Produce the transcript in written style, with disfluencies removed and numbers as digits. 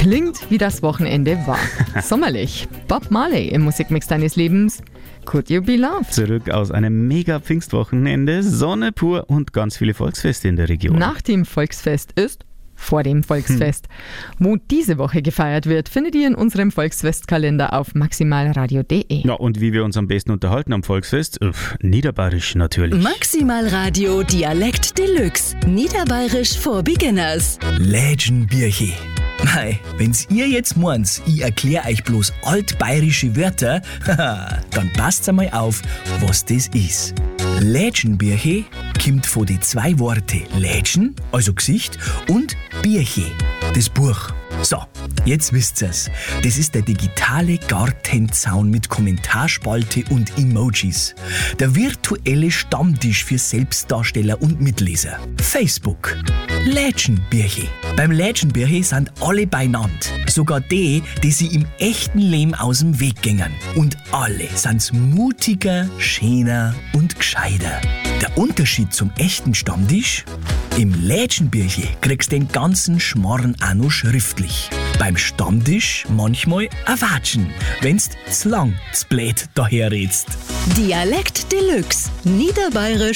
Klingt wie das Wochenende war. Sommerlich. Bob Marley im Musikmix deines Lebens. Could You Be Loved? Zurück aus einem mega Pfingstwochenende, Sonne pur und ganz viele Volksfeste in der Region. Nach dem Volksfest ist vor dem Volksfest. Wo diese Woche gefeiert wird, findet ihr in unserem Volksfestkalender auf maximalradio.de. Ja, und wie wir uns am besten unterhalten am Volksfest? Niederbayerisch natürlich. Maximalradio Dialekt Deluxe. Niederbayerisch for Beginners. Lädchenbirche. Mei, wenn's ihr jetzt meint, ich erklär euch bloß altbayerische Wörter, dann passt einmal auf, was das ist. Lädchenbirche kommt von den zwei Worten Lädchen, also Gesicht, und Birche, das Buch. So, jetzt wisst ihr's. Das ist der digitale Gartenzaun mit Kommentarspalte und Emojis. Der virtuelle Stammtisch für Selbstdarsteller und Mitleser. Facebook. Lädchenbirche. Beim Lädchenbirche sind alle beieinander. Sogar die sie im echten Leben aus dem Weg gingen. Und alle sind's mutiger, schöner und gescheiter. Der Unterschied zum echten Stammtisch? Im Lädchenbirche kriegst du den ganzen Schmarrn auch noch schriftlich. Beim Stammtisch manchmal ein Watschen, wenn's zu lang, zu blöd daherredst. Dialekt Deluxe. Niederbayerisch